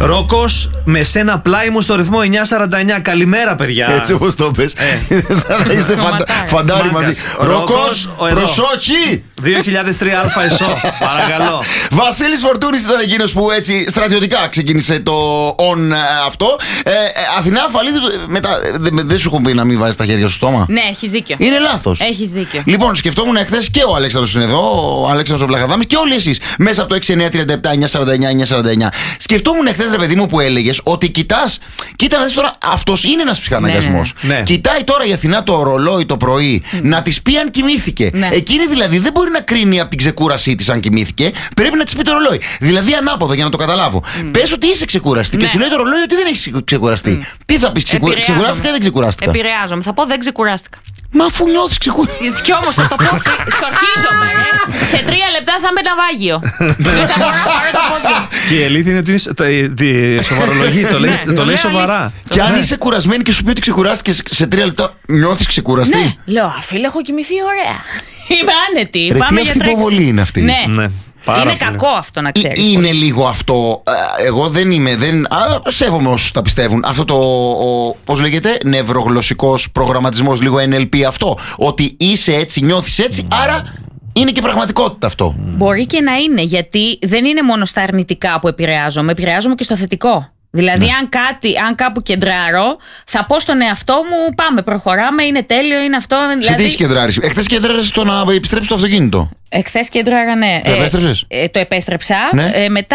Ρόκος, με σένα πλάι μου στο ρυθμό 949. Καλημέρα, παιδιά. Έτσι όπως το πες. Σαν να είστε φαντάρι μαζί. Ρόκος, προσοχή! 2003 ΕΣΟ, παρακαλώ. Βασίλης Φορτούνης ήταν εκείνος που έτσι στρατιωτικά ξεκίνησε το on αυτό. Αθηνά Αφαλίδη, δεν σου έχουν πει να μην βάζεις τα χέρια στο στόμα? Ναι, έχεις δίκιο. Είναι λάθος. Έχεις δίκιο. Λοιπόν, σκεφτόμουν εχθές και ο Αλέξανδρος είναι εδώ, ο Αλέξανδρος ο Βλαχαδάμης και όλοι εσείς μέσα από το 6937-949-949. Σκεφτόμουν εχθές, ρε παιδί μου, που έλεγες ότι κοίτα να δεις τώρα, αυτός είναι ένας ψυχαναγκασμός. Ναι. Κοιτάει τώρα η Αθηνά το ρολόι το πρωί να της πει αν κοιμήθηκε. Ναι. Εκείνη δηλαδή δεν μπορεί να κρίνει από την ξεκούρασή της αν κοιμήθηκε. Πρέπει να της πει το ρολόι. Δηλαδή ανάποδα για να το καταλάβω. Πες ότι είσαι ξεκούραστη και σου λέει το ρολόι ότι δεν έχεις ξεκουραστεί. Τι θα πεις, ξεκουράστηκα ή δεν ξεκουράστηκα? Επηρεάζομαι. Θα πω δεν ξεκουράστηκα. Μα αφού νιώθεις ξεκουραστή. Κι όμως θα το πω, στορκίζομαι. Σε 3 λεπτά θα είμαι ναυάγιο. Δεν θα μπορώ να πάρω το πόδι. Και η αλήθεια είναι ότι είναι σοβαρολογή, το λέει σοβαρά. Και αν είσαι κουρασμένη και σου πει ότι ξεκουράστηκες σε 3 λεπτά, νιώθεις ξεκουραστή? Ναι, λέω, φίλε, έχω κοιμηθεί ωραία. Είμαι άνετη. Ρε, Πάμε τι για τρέξιμο. αμφιβολή είναι αυτή. Ναι. Ναι. Είναι κακό αυτό να ξέρεις. Είναι λίγο αυτό. Εγώ δεν είμαι. Αλλά σέβομαι όσους τα πιστεύουν. Αυτό το. Πώς λέγεται, νευρογλωσσικός προγραμματισμός, λίγο NLP αυτό. Ότι είσαι έτσι, νιώθεις έτσι, άρα είναι και πραγματικότητα αυτό. Μπορεί και να είναι, γιατί δεν είναι μόνο στα αρνητικά που επηρεάζομαι και στο θετικό. Δηλαδή, αν κάπου κεντράρω, θα πω στον εαυτό μου: πάμε, προχωράμε, είναι τέλειο, είναι αυτό. Σε τι έχεις κεντράρει? Εχθές κεντράρεις στο να επιστρέψεις το αυτοκίνητο. Εχθές κεντράρα, ναι. Το επέστρεψες? Το επέστρεψα. Ναι. Μετά.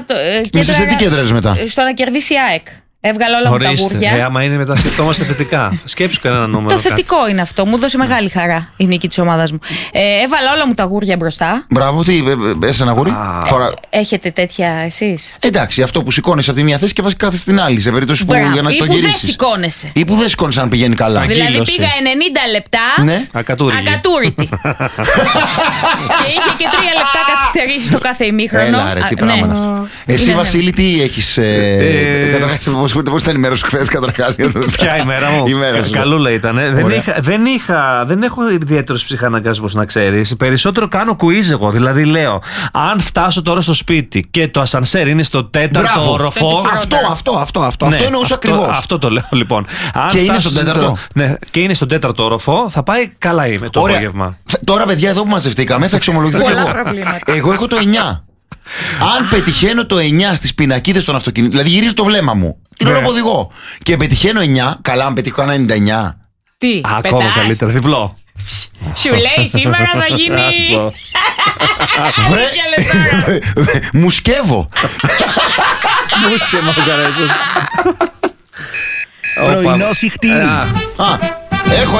Σε τι κεντράρεις μετά? Στο να κερδίσει η ΑΕΚ. Έβγαλα όλα μου τα γούρια. Άμα είναι μετά, σκεφτόμαστε θετικά. Σκέψου κανένα νούμερο. Το θετικό είναι αυτό. Μου δώσε μεγάλη χαρά η νίκη της ομάδας μου. Έβαλα όλα μου τα γούρια μπροστά. Μπράβο, τι, ένα γούρι. Έχετε τέτοια εσείς? Εντάξει, αυτό που σηκώνεις από τη μία θέση και πας κάθεσαι στην άλλη, σε περίπτωση που για να το γυρίσεις. Ή που δεν σηκώνεσαι. Ή που δεν σηκώνεσαι αν πηγαίνει καλά. Δηλαδή πήγα 90 λεπτά. Ναι. Ακατούρητη. Και είχε και 3 λεπτά καθυστερήσει στο κάθε ημίχρονο. Έλα, ρε, τι πράγμα είναι αυτό. Εσύ, Βασίλη, τι έχεις? Πώς ήταν η μέρα σου χθες, καταρχάς? Ποια ημέρα μου? Καλούλα ήταν. Δεν έχω ιδιαίτερους ψυχαναγκασμούς, να ξέρεις. Περισσότερο κάνω quiz εγώ. Δηλαδή λέω, αν φτάσω τώρα στο σπίτι και το ασανσέρ είναι στο 4ο όροφο. Αυτό είναι όσο ακριβώς. Αυτό το λέω λοιπόν. Και είναι στο 4ο. Ναι, και είναι στο 4ο όροφο, θα πάει καλά είμαι το απόγευμα. Τώρα, παιδιά, εδώ που μαζευτήκαμε, θα εξομολογηθώ και εγώ. Εγώ έχω το 9. Αν πετυχαίνω το 9 στις πινακίδες των αυτοκινήτων, δηλαδή γυρίζω το βλέμμα μου την ώρα που οδηγώ και πετυχαίνω 9, καλά, αν πετύχω ένα 99. Τι, ακόμα καλύτερα, διπλό. Σου λέει σήμερα θα γίνει. Μου σκεύω. Μου σκεύω ο Καρέσος. Πρωινό συχτήρι. Έχω.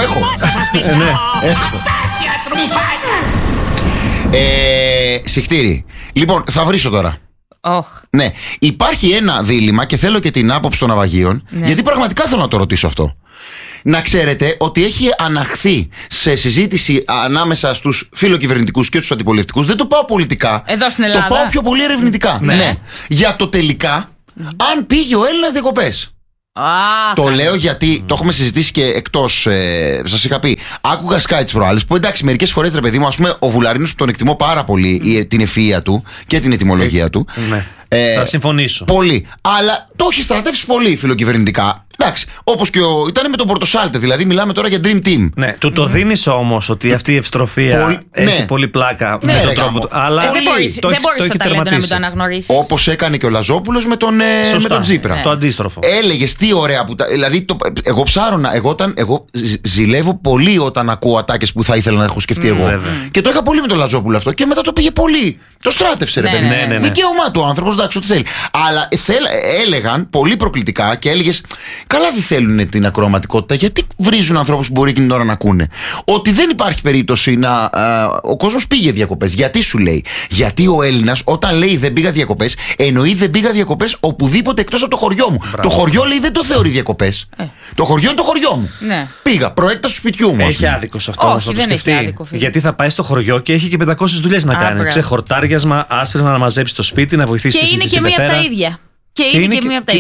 Συχτήρι. Λοιπόν, θα βρίσω τώρα. Ναι, υπάρχει ένα δίλημμα και θέλω και την άποψη των ναυαγίων, γιατί πραγματικά θέλω να το ρωτήσω αυτό. Να ξέρετε ότι έχει αναχθεί σε συζήτηση ανάμεσα στους φιλοκυβερνητικούς και τους αντιπολιτευτικούς. Δεν το πάω πολιτικά. Εδώ στην Ελλάδα. Το πάω πιο πολύ ερευνητικά. Ναι. Για το τελικά, αν πήγε ο Έλληνας διακοπές. Το λέω γιατί το έχουμε συζητήσει και εκτός. Σας είχα πει, άκουγα Sky τις προάλλες, που εντάξει, μερικές φορές, ρε παιδί μου, ας πούμε, ο Βουλαρίνος που τον εκτιμώ πάρα πολύ την ευφυΐα του και την ετυμολογία του. Θα συμφωνήσω. Πολύ. Αλλά το έχει στρατεύσει πολύ φιλοκυβερνητικά. Εντάξει, όπως και ήταν με τον Πορτοσάλτε, δηλαδή μιλάμε τώρα για Dream Team. Ναι, του το δίνεις όμως ότι αυτή η ευστροφία έχει πολύ πλάκα με τον τρόπο του. Αλλά δεν μπορείς το ταλέντο να μην το αναγνωρίσεις. Όπως έκανε και ο Λαζόπουλος με τον Τζίπρα. Το αντίστροφο. Έλεγες τι ωραία που. Δηλαδή, εγώ ψάρωνα. Εγώ ζηλεύω πολύ όταν ακούω ατάκες που θα ήθελα να έχω σκεφτεί εγώ. Και το είχα πολύ με τον Λαζόπουλο αυτό. Και μετά το πήγε πολύ. Το στράτευσε, ρε παιδί. Δικαίωμά του ο άνθρωπος, εντάξει, ό,τι θέλει. Αλλά έλεγαν πολύ προκλητικά και έλεγες. Καλά δεν θέλουν την ακροαματικότητα, γιατί βρίζουν ανθρώπους που μπορεί εκείνη την ώρα να ακούνε. Ότι δεν υπάρχει περίπτωση να. Ο κόσμος πήγε διακοπές. Γιατί σου λέει? Γιατί ο Έλληνας όταν λέει δεν πήγα διακοπές, εννοεί δεν πήγα διακοπές οπουδήποτε εκτός από το χωριό μου. Μπράβο. Το χωριό λέει δεν το θεωρεί διακοπές. Το χωριό είναι το χωριό μου. Ναι. Πήγα, προέκταση του σπιτιού μου. Έχει άδικο σε αυτό όμως να το σκεφτεί. Γιατί θα πάει στο χωριό και έχει και 500 δουλειές να κάνει. Ξεχορτάριασμα, άσπρισμα να μαζέψει το σπίτι, να βοηθήσει τη συμπετέρα. Και είναι και μία από τα ίδια. Και είναι και μία από τα ίδια.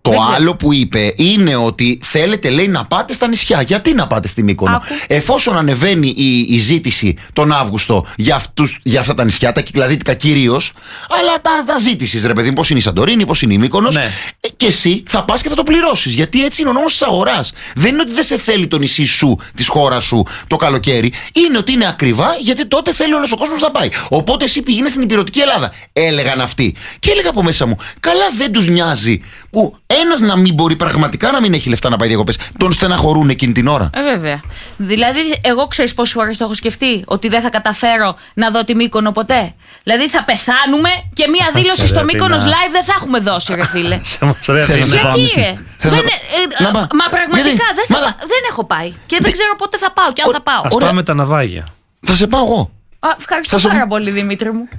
Το άλλο που είπε είναι ότι θέλετε, λέει, να πάτε στα νησιά. Γιατί να πάτε στη Μύκονο? Εφόσον ανεβαίνει η ζήτηση τον Αύγουστο για αυτά τα νησιά, τα κυκλαδίτικα κυρίως, αλλά τα ζήτησης, ρε παιδί, πώς είναι η Σαντορίνη, πώς είναι η Μύκονος, και εσύ θα πας και θα το πληρώσεις. Γιατί έτσι είναι ο νόμος της αγοράς. Δεν είναι ότι δεν σε θέλει το νησί σου, της χώρας σου, το καλοκαίρι. Είναι ότι είναι ακριβά, γιατί τότε θέλει όλος ο κόσμος να πάει. Οπότε εσύ πήγαινε στην υπηρετική Ελλάδα. Έλεγαν αυτοί. Και έλεγα από μέσα μου, καλά δεν τους νοιάζει που ένας να μην μπορεί πραγματικά να μην έχει λεφτά να πάει διακοπές. Τον στεναχωρούν εκείνη την ώρα. Βέβαια. Δηλαδή, εγώ ξέρεις πόσες φορές το έχω σκεφτεί ότι δεν θα καταφέρω να δω τη Μύκονο ποτέ. Δηλαδή, θα πεθάνουμε και μία δήλωση στο Μύκονος live δεν θα έχουμε δώσει, ρε φίλε. Γιατί, ρε. Μα πραγματικά δεν έχω πάει. Και δεν ξέρω πότε θα πάω και αν θα πάω. Ας πάμε τα ναυάγια. Θα σε πάω εγώ. Ευχαριστώ πάρα πολύ, Δημήτρη μου.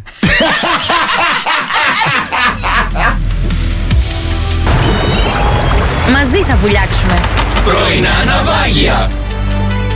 Μαζί θα βουλιάξουμε. Πρωινά ναυάγια.